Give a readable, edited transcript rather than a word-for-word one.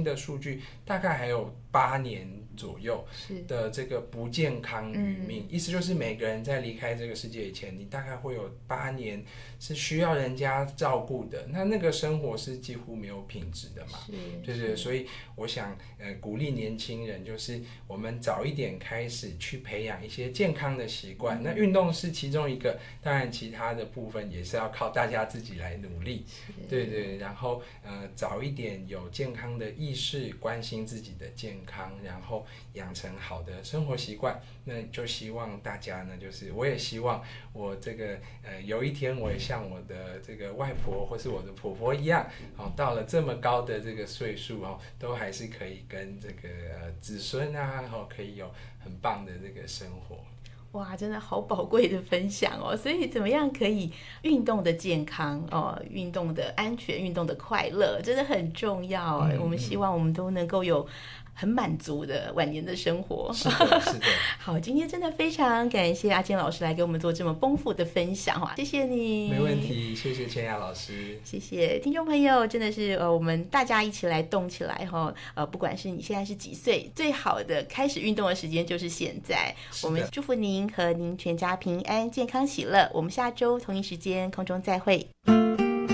的数据大概还有8年左右的这个不健康余命，意思就是每个人在离开这个世界以前，你大概会有8年是需要人家照顾的，那个生活是几乎没有品质的嘛。对对，所以我想鼓励年轻人，就是我们早一点开始去培养一些健康的习惯，那运动是其中一个，当然其他的部分也是要靠大家自己来努力。对对，然后早一点有健康的意识，关心自己的健康，然后养成好的生活习惯，那就希望大家呢，就是我也希望我这个有一天我也像我的这个外婆或是我的婆婆一样，到了这么高的这个岁数都还是可以跟这个子孙啊，可以有很棒的这个生活。 哇，真的好宝贵的分享哦！所以怎么样可以运动的健康哦，运动的安全，运动的快乐，真的很重要。我们希望我们都能够有很满足的晚年的生活。 是的，是的。 好，今天真的非常感谢阿坚老师来给我们做这么丰富的分享，谢谢你。 没问题，谢谢千雅老师。 谢谢听众朋友，真的是我们大家一起来动起来不管是你现在是几岁，最好的开始运动的时间就是现在。我们祝福您和您全家平安、健康、喜乐。我们下周同一时间空中再会。